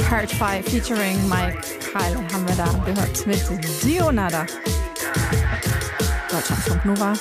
Part 5 featuring Mike Kyle haben wir da gehört mit Dionada. Deutschlandfunk Nova.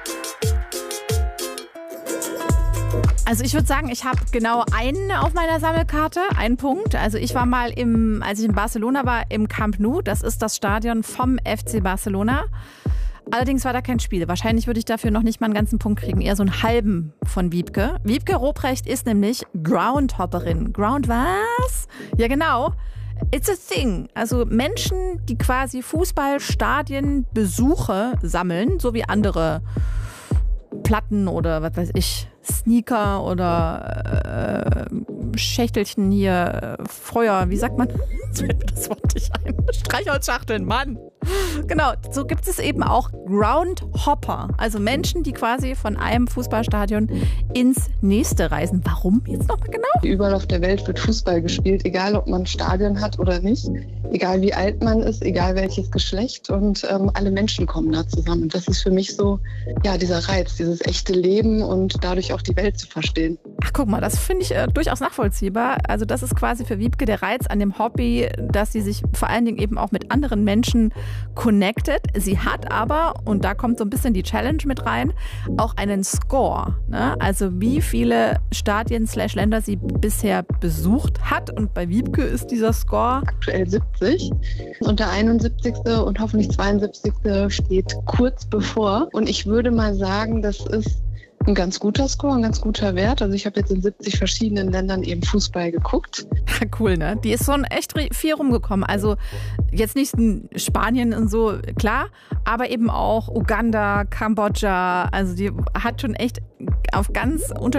Also ich würde sagen, ich habe genau einen auf meiner Sammelkarte, einen Punkt. Also ich war mal, als ich in Barcelona war, im Camp Nou. Das ist das Stadion vom FC Barcelona. Allerdings war da kein Spiel. Wahrscheinlich würde ich dafür noch nicht mal einen ganzen Punkt kriegen. Eher so einen halben von Wiebke. Wiebke Robrecht ist nämlich Groundhopperin. Ground was? Ja genau. It's a thing. Also Menschen, die quasi Fußballstadienbesuche sammeln, so wie andere Platten oder was weiß ich, Sneaker oder Schächtelchen hier, Feuer, wie sagt man? Jetzt fällt mir das Wort nicht ein. Streichholzschachteln, Mann. Genau, so gibt es eben auch Groundhopper, also Menschen, die quasi von einem Fußballstadion ins nächste reisen. Warum jetzt nochmal genau? Überall auf der Welt wird Fußball gespielt, egal ob man ein Stadion hat oder nicht, egal wie alt man ist, egal welches Geschlecht und alle Menschen kommen da zusammen. Das ist für mich so, ja, dieser Reiz, dieses echte Leben und dadurch auch die Welt zu verstehen. Ach, guck mal, das finde ich durchaus nachvollziehbar. Also das ist quasi für Wiebke der Reiz an dem Hobby, dass sie sich vor allen Dingen eben auch mit anderen Menschen connected. Sie hat aber, und da kommt so ein bisschen die Challenge mit rein, auch einen Score. Ne? Also wie viele Stadien/Länder sie bisher besucht hat. Und bei Wiebke ist dieser Score aktuell 70. Und der 71. und hoffentlich 72. steht kurz bevor. Und ich würde mal sagen, das ist ein ganz guter Score, ein ganz guter Wert. Also ich habe jetzt in 70 verschiedenen Ländern eben Fußball geguckt. Cool, ne? Die ist schon echt viel rumgekommen. Also jetzt nicht in Spanien und so, klar, aber eben auch Uganda, Kambodscha. Also die hat schon echt auf an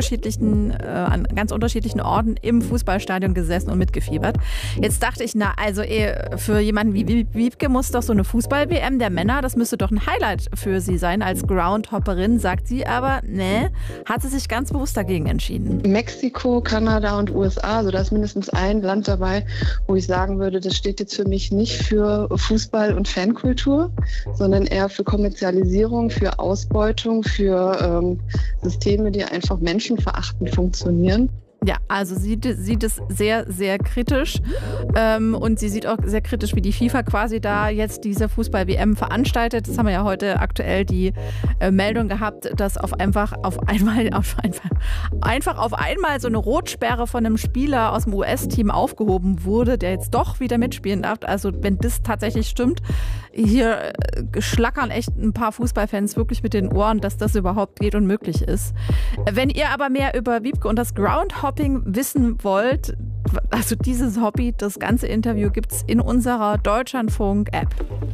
ganz unterschiedlichen Orten im Fußballstadion gesessen und mitgefiebert. Jetzt dachte ich, für jemanden wie Wiebke muss doch so eine Fußball-WM der Männer, das müsste doch ein Highlight für sie sein als Groundhopperin, sagt sie, aber hat sie sich ganz bewusst dagegen entschieden. Mexiko, Kanada und USA, also da ist mindestens ein Land dabei, wo ich sagen würde, das steht jetzt für mich nicht für Fußball und Fankultur, sondern eher für Kommerzialisierung, für Ausbeutung, für Systeme, die einfach menschenverachtend funktionieren. Ja, also sie sieht es sehr, sehr kritisch und sie sieht auch sehr kritisch, wie die FIFA quasi da jetzt diese Fußball-WM veranstaltet. Das haben wir ja heute aktuell die Meldung gehabt, dass einfach auf einmal so eine Rotsperre von einem Spieler aus dem US-Team aufgehoben wurde, der jetzt doch wieder mitspielen darf. Also wenn das tatsächlich stimmt, hier schlackern echt ein paar Fußballfans wirklich mit den Ohren, dass das überhaupt geht und möglich ist. Wenn ihr aber mehr über Wiebke und das Groundhopping wissen wollt, also dieses Hobby, das ganze Interview gibt es in unserer Deutschlandfunk-App.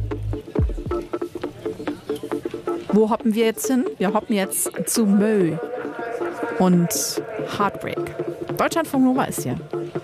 Wo hoppen wir jetzt hin? Wir hoppen jetzt zu Mö und Heartbreak. Deutschlandfunk Nova ist hier.